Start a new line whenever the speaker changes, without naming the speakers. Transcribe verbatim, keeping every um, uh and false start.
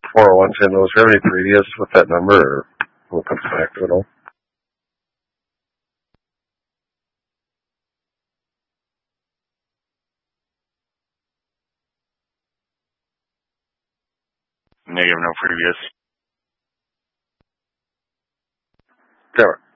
four oh one ten, was there any previous with that number, or what comes back to it all?
Negative, no previous.
Never.